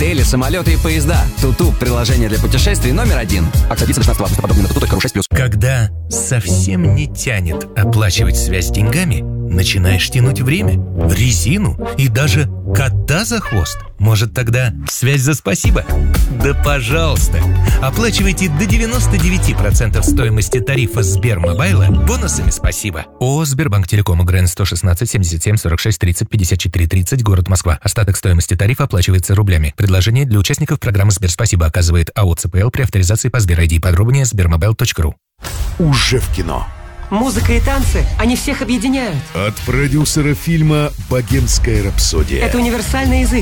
отели, самолеты и поезда. Туту – приложение для путешествий номер 1. Акция длится до 16 августа. Подробнее на tutu.ru 6+. Когда совсем не тянет оплачивать связь деньгами, начинаешь тянуть время, резину и даже кота за хвост. Может, тогда связь за спасибо? Да пожалуйста! Оплачивайте до 99% стоимости тарифа Сбермобайла бонусами спасибо. ООО «Сбербанк Телеком», ГРН 116 77 46 30 54 30, город Москва. Остаток стоимости тарифа оплачивается рублями. Предложение для участников программы «Сберспасибо» оказывает АО «ЦПЛ» при авторизации по Сбер-ID. Подробнее sbermobile.ru. Уже в кино. Музыка и танцы, они всех объединяют. От продюсера фильма «Богемская рапсодия». Это универсальный язык.